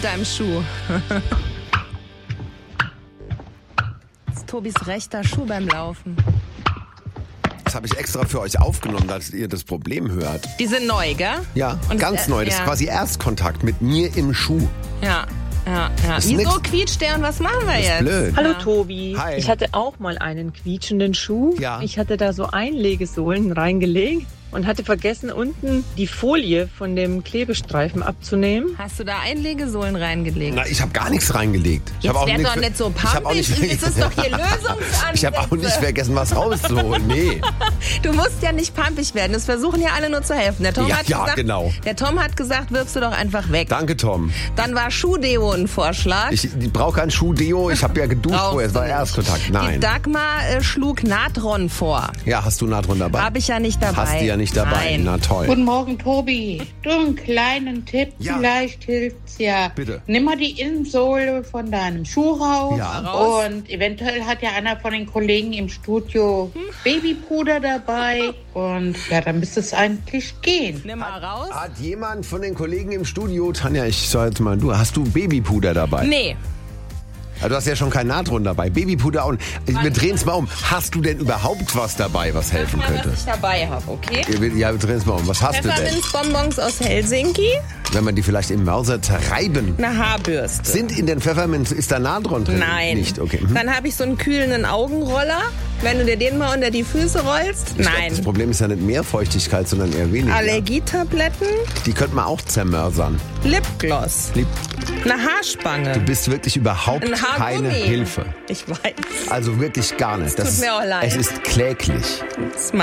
mit deinem Schuh. Das ist Tobis rechter Schuh beim Laufen. Das habe ich extra für euch aufgenommen, dass ihr das Problem hört. Die sind neu, gell? Ja, und ganz neu. Das ist quasi Erstkontakt mit mir im Schuh. Ja. Wieso quietscht der und was machen wir jetzt? Blöd. Hallo Tobi. Hi. Ich hatte auch mal einen quietschenden Schuh. Ja. Ich hatte da so Einlegesohlen reingelegt und hatte vergessen, unten die Folie von dem Klebestreifen abzunehmen. Hast du da Einlegesohlen reingelegt? Na, ich habe gar nichts reingelegt. Jetzt wär doch nicht so pampig. Es ist doch hier Lösungsansätze. Ich habe auch nicht vergessen, was rauszuholen. Nee. Du musst ja nicht pampig werden. Das versuchen ja alle nur zu helfen. Der Tom hat gesagt, genau. Der Tom hat gesagt, wirfst du doch einfach weg. Danke, Tom. Dann war Schuhdeo ein Vorschlag. Ich brauche kein Schuhdeo. Ich habe ja geduscht vorher. Es war Erstkontakt. Nein. Die Dagmar schlug Natron vor. Ja, hast du Natron dabei? Habe ich ja nicht dabei. Hast du ja nicht dabei. Nein. Na toll. Guten Morgen, Tobi. Du, einen kleinen Tipp, Ja. vielleicht hilft's ja. Bitte. Nimm mal die Innensohle von deinem Schuh raus. Ja. Und eventuell hat ja einer von den Kollegen im Studio Babypuder dabei. Und ja, dann müsste es eigentlich gehen. Nimm mal raus. Hat jemand von den Kollegen im Studio, Tanja, ich soll jetzt mal, hast du Babypuder dabei? Nee. Ja, du hast ja schon kein Natron dabei. Babypuder und wir drehen es mal um. Hast du denn überhaupt was dabei, was helfen Sag mal, könnte? was ich dabei habe, okay? Ja, wir drehen es mal um. Was hast du denn? Pfefferminzbonbons aus Helsinki. Wenn man die vielleicht im Mörser zerreiben. Eine Haarbürste. Sind in den Pfefferminz, ist da Natron drin? Nein. Nicht, okay. Mhm. Dann habe ich so einen kühlenden Augenroller. Wenn du dir den mal unter die Füße rollst. Ich glaub, Nein. das Problem ist ja nicht mehr Feuchtigkeit, sondern eher weniger. Allergietabletten. Die könnte man auch zermörsern. Lipgloss. Lieb, Eine Haarspange. du bist wirklich überhaupt Ein Haargummi. keine Hilfe. Ich weiß. Also wirklich gar nicht. tut mir auch leid. Es ist kläglich. Das ist mein